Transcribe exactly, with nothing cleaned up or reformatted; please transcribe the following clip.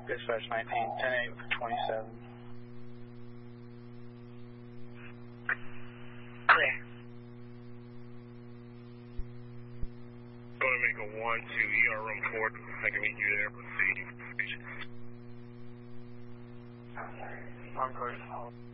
Dispatch nineteen, ten eight for twenty-seven. Clear. Going to make a one to E R room four. I can meet you there. Let's see. I'm good.